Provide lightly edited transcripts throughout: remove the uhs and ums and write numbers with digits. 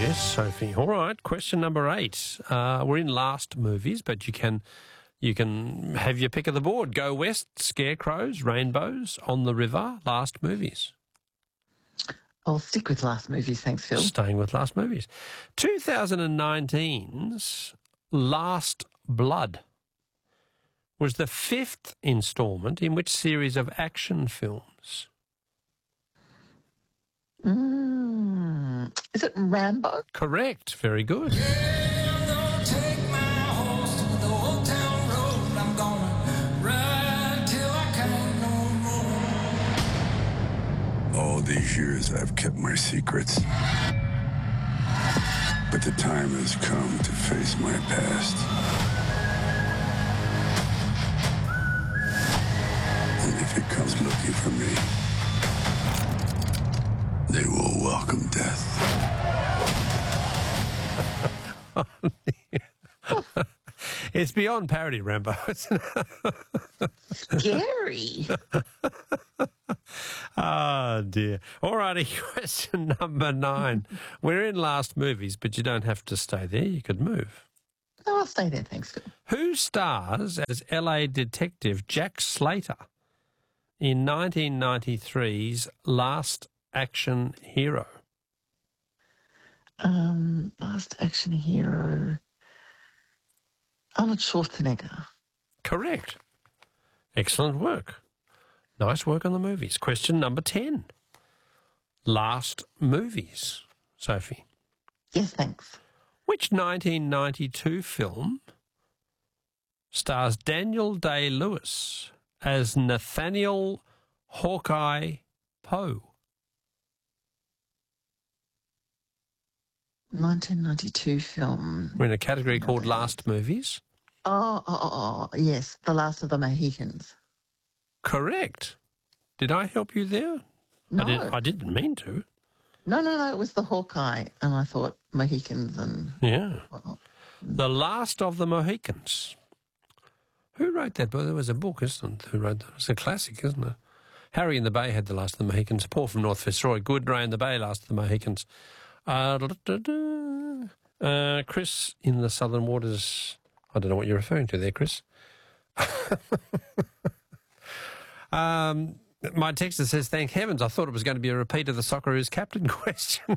Yes, Sophie. All right, question number 8. We're in last movies, but you can have your pick of the board. Go West, Scarecrows, Rainbows, On the River, last movies. I'll stick with last movies, thanks, Phil. Staying with last movies. 2019's Last Blood was the 5th instalment in which series of action films? Is it Rambo? Correct. Very good. All these years I've kept my secrets. But the time has come to face my past. And if it comes looking for me, they will welcome death. It's beyond parody, Rambo, isn't it? Scary. Oh, dear. All righty, question number 9. We're in last movies, but you don't have to stay there. You could move. No, I'll stay there, thanks, Phil. Who stars as LA detective Jack Slater in 1993's Last Action Hero? Last Action Hero. Arnold Schwarzenegger. Correct. Excellent work. Nice work on the movies. Question number 10. Last movies, Sophie. Yes, thanks. Which 1992 film stars Daniel Day-Lewis as Nathaniel Hawkeye Poe? 1992 film. We're in a category called Last Movies. Oh, yes, The Last of the Mohicans. Correct. Did I help you there? No. I didn't mean to. No, it was the Hawkeye, and I thought Mohicans and... Yeah. Well, The Last of the Mohicans. Who wrote that book? There was a book, isn't it? Who wrote that? It's a classic, isn't it? Harry in the Bay had The Last of the Mohicans. Paul from North Fitzroy. Good Ray in the Bay, Last of the Mohicans. Chris in the Southern Waters. I don't know what you're referring to there, Chris. My texter says, thank heavens, I thought it was going to be a repeat of the Socceroos captain question.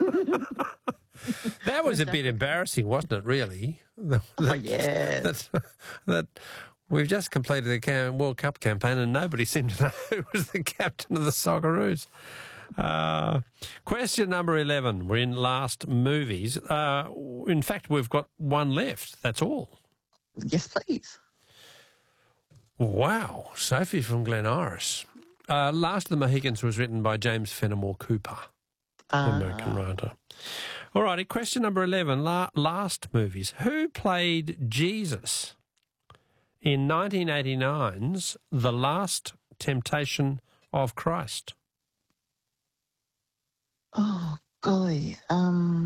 That was a bit embarrassing, wasn't it, really? yes. That we've just completed the World Cup campaign and nobody seemed to know who was the captain of the Socceroos. Question number 11. We're in last movies. In fact, we've got one left. That's all. Yes, please. Wow. Sophie from Glen Iris. Last of the Mohicans was written by James Fenimore Cooper, American writer. All righty, question number 11, last movies. Who played Jesus in 1989's The Last Temptation of Christ? Oh, golly. I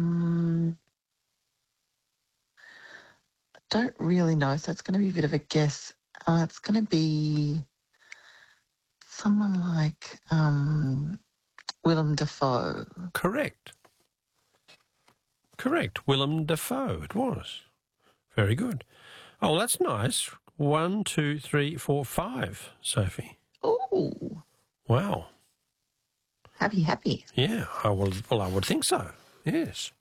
don't really know, so it's going to be a bit of a guess. It's going to be someone like Willem Dafoe. Correct. Willem Dafoe, it was. Very good. Oh, that's nice. 1, 2, 3, 4, 5, Sophie. Oh. Wow. Happy. Yeah, I would think so, yes.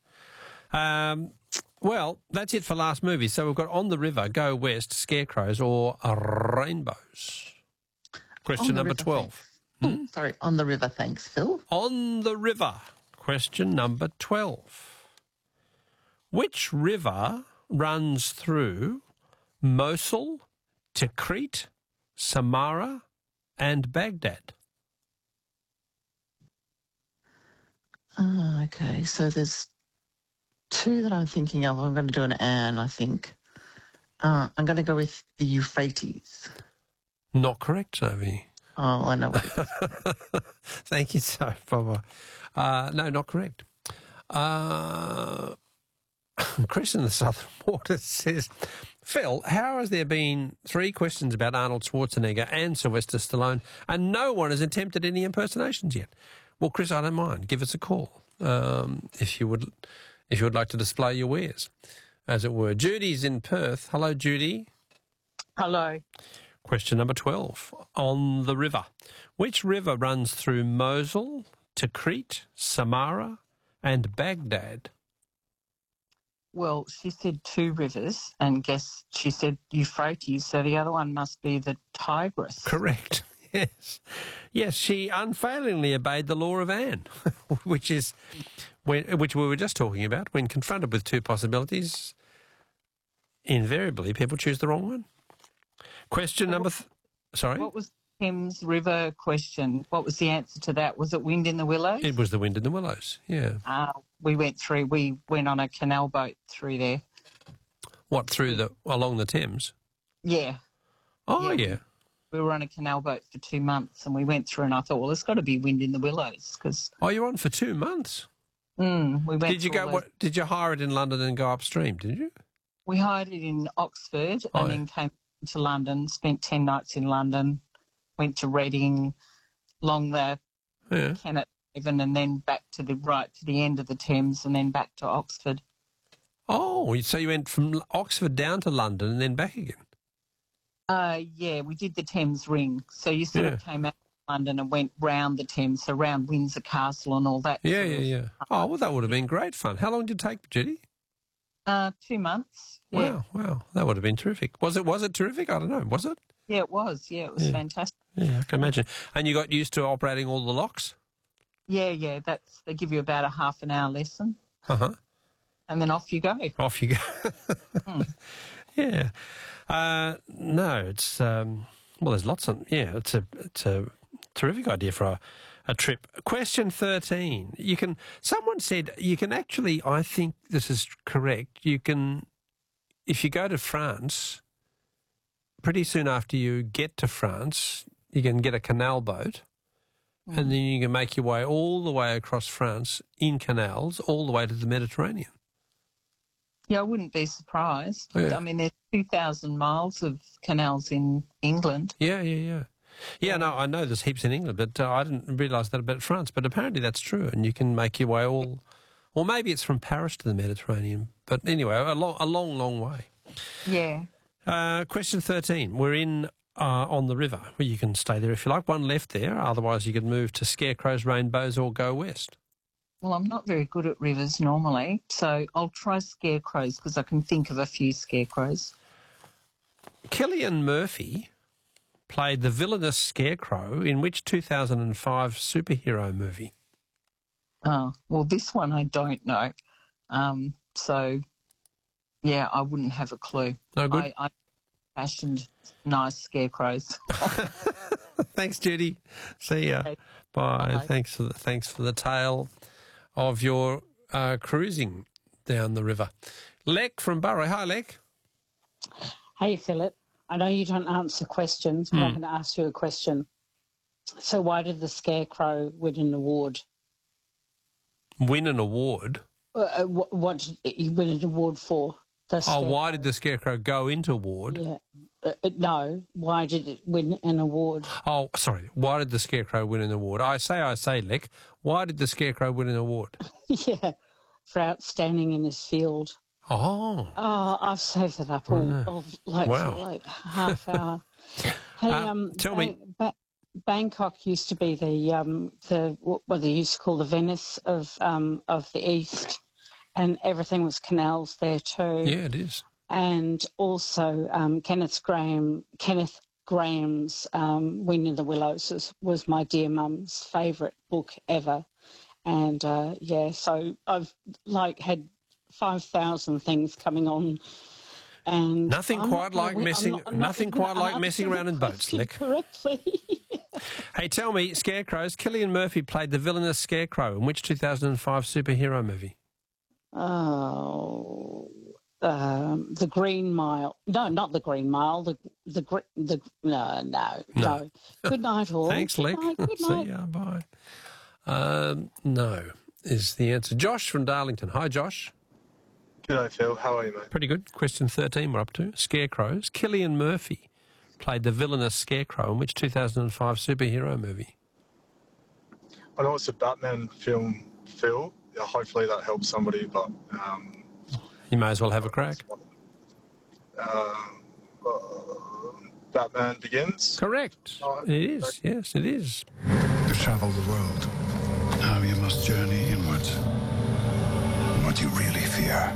Well, that's it for last movie. So we've got On the River, Go West, Scarecrows or Rainbows. Question number 12. Sorry, On the River, thanks, Phil. On the River. Question number 12. Which river runs through Mosul, Tikrit, Samarra and Baghdad? Okay, so there's two that I'm thinking of. I'm going to do an I think. I'm going to go with the Euphrates. Not correct, Sophie. Oh, I know. Thank you, so Bye-bye. No, not correct. Chris in the Southern Waters says, Phil, how has there been 3 questions about Arnold Schwarzenegger and Sylvester Stallone and no one has attempted any impersonations yet? Well, Chris, I don't mind. Give us a call if you would if you would like to display your wares, as it were. Judy's in Perth. Hello, Judy. Hello. Question number 12. On the river. Which river runs through Mosul, Tikrit, Samarra and Baghdad? Well, she said 2 rivers, and she said Euphrates, so the other one must be the Tigris. Correct. Yes. Yes, she unfailingly obeyed the law of Anne, which we were just talking about. When confronted with 2 possibilities, invariably people choose the wrong one. Question number... Sorry? What was Thames River question? What was the answer to that? Was it Wind in the Willows? It was the Wind in the Willows, yeah. We went on a canal boat through there. What, along the Thames? Yeah. Oh, yeah. We were on a canal boat for 2 months and we went through and I thought, well, there's got to be Wind in the Willows. Oh, you were on for 2 months? We went. Did you hire it in London and go upstream, did you? We hired it in Oxford and then came to London, spent 10 nights in London, went to Reading, along the Kennet Haven and then back to the end of the Thames and then back to Oxford. Oh, so you went from Oxford down to London and then back again? Yeah, we did the Thames Ring. So you sort of came out of London and went round the Thames, so around Windsor Castle and all that. Yeah. Oh, well, that would have been great fun. How long did it take, Judy? 2 months. Yeah. Wow. That would have been terrific. Was it terrific? I don't know. Was it? Yeah, it was. Yeah, it was fantastic. Yeah, I can imagine. And you got used to operating all the locks? Yeah. They give you about a half an hour lesson. Uh-huh. And then off you go. Off you go. Yeah. No, it's there's lots of it's a terrific idea for a trip. Question 13. Someone said you can actually, I think this is correct, if you go to France, pretty soon after you get to France, you can get a canal boat and then you can make your way all the way across France in canals, all the way to the Mediterranean. Yeah, I wouldn't be surprised. Yeah. I mean, there's 2,000 miles of canals in England. Yeah. Yeah, no, I know there's heaps in England, but I didn't realise that about France. But apparently that's true, and you can make your way or maybe it's from Paris to the Mediterranean. But anyway, a long way. Yeah. Question 13. We're in on the river. Well, you can stay there if you like. One left there. Otherwise, you could move to Scarecrows, Rainbows, or go west. Well, I'm not very good at rivers normally, so I'll try Scarecrows because I can think of a few Scarecrows. Cillian Murphy played the villainous Scarecrow in which 2005 superhero movie? Oh, well, this one I don't know. So, yeah, I wouldn't have a clue. No good? I fashioned nice Scarecrows. Thanks, Judy. See ya. Okay. Bye. Bye. Thanks for the tale of your cruising down the river. Lek from Burrow. Hi, Lek. Hey, Philip. I know you don't answer questions, but I'm going to ask you a question. So why did the Scarecrow win an award? Win an award? What did he win an award for? Why did the Scarecrow go into award? Yeah. No, why did it win an award? Oh, sorry. Why did the Scarecrow win an award? I say, Lek. Why did the Scarecrow win an award? Yeah, for outstanding in his field. Oh. Oh, I've saved it up all like half hour. Hey, tell me. Bangkok used to be the what they used to call the Venice of the East, and everything was canals there too. Yeah, it is. And also Kenneth Graham's Wind in the Willows was my dear mum's favourite book ever. And so I've had 5,000 things coming on, and nothing quite like messing around in boats, Lick. Correctly. Hey, tell me, Scarecrows. Cillian Murphy played the villainous Scarecrow in which 2005 superhero movie? Oh, the Green Mile. No, not the Green Mile. No. Good night, all. Thanks, Lick. Good night. See ya. Bye. No is the answer. Josh from Darlington. Hi, Josh. G'day, Phil. How are you, mate? Pretty good. Question 13 we're up to. Scarecrows. Cillian Murphy played the villainous Scarecrow in which 2005 superhero movie? I know it's a Batman film, Phil. yeah, hopefully that helps somebody, but... you may as well have a crack. Batman Begins? Correct. It is, yes, it is. You travel the world. Now you must journey inwards. What you really fear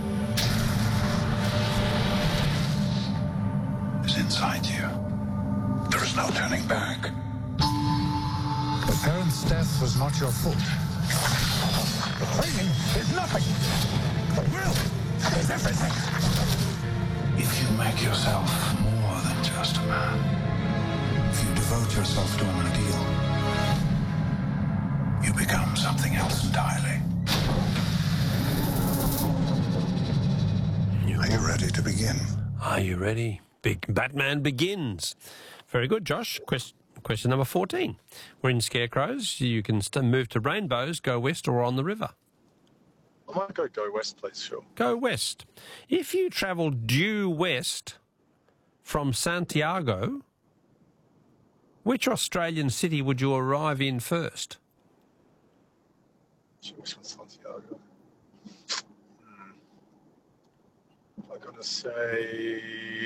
is inside you. There is no turning back. The parent's death was not your fault. The training is nothing. The will is everything. If you make yourself more than just a man, if you devote yourself to an ideal, you become something else entirely. Are you ready to begin? Are you ready? Big Batman Begins. Very good, Josh. Question number 14. We're in Scarecrows. You can move to Rainbows, go west or on the river. I might go west, please, sure. Go west. If you travel due west from Santiago, which Australian city would you arrive in first? Which one's Santiago? I'm going to say...